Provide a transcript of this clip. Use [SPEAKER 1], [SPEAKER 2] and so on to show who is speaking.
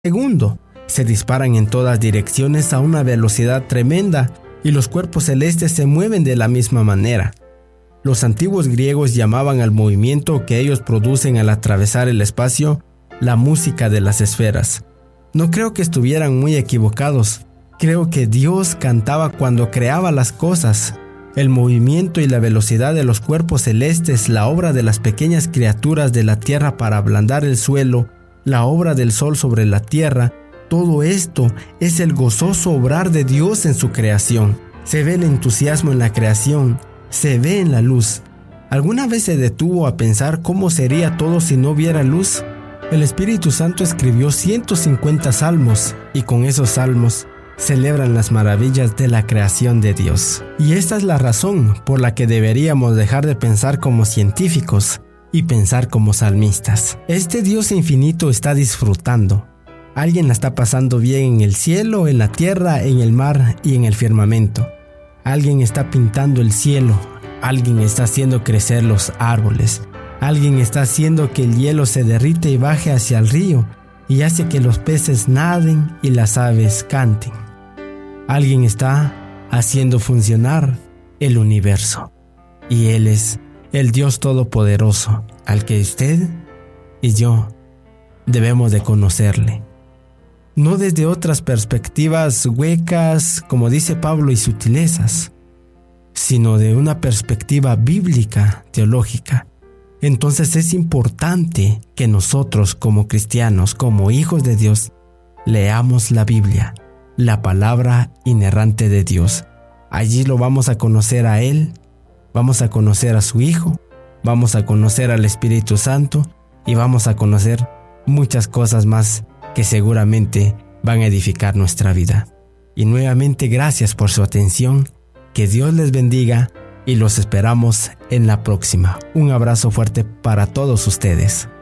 [SPEAKER 1] segundo. Se disparan en todas direcciones a una velocidad tremenda y los cuerpos celestes se mueven de la misma manera. Los antiguos griegos llamaban al movimiento que ellos producen al atravesar el espacio la música de las esferas. No creo que estuvieran muy equivocados. Creo que Dios cantaba cuando creaba las cosas. El movimiento y la velocidad de los cuerpos celestes, la obra de las pequeñas criaturas de la tierra para ablandar el suelo, la obra del sol sobre la tierra, todo esto es el gozoso obrar de Dios en su creación. Se ve el entusiasmo en la creación, se ve en la luz. ¿Alguna vez se detuvo a pensar cómo sería todo si no hubiera luz? El Espíritu Santo escribió 150 salmos y con esos salmos celebran las maravillas de la creación de Dios. Y esta es la razón por la que deberíamos dejar de pensar como científicos y pensar como salmistas. Este Dios infinito está disfrutando. Alguien la está pasando bien en el cielo, en la tierra, en el mar y en el firmamento. Alguien está pintando el cielo. Alguien está haciendo crecer los árboles. Alguien está haciendo que el hielo se derrite y baje hacia el río y hace que los peces naden y las aves canten. Alguien está haciendo funcionar el universo. Y Él es el Dios Todopoderoso, al que usted y yo debemos de conocerle. No desde otras perspectivas huecas, como dice Pablo, y sutilezas, sino de una perspectiva bíblica, teológica. Entonces es importante que nosotros como cristianos, como hijos de Dios, leamos la Biblia, la palabra inerrante de Dios. Allí lo vamos a conocer a Él, vamos a conocer a su Hijo, vamos a conocer al Espíritu Santo y vamos a conocer muchas cosas más que seguramente van a edificar nuestra vida. Y nuevamente gracias por su atención, que Dios les bendiga y los esperamos en la próxima. Un abrazo fuerte para todos ustedes.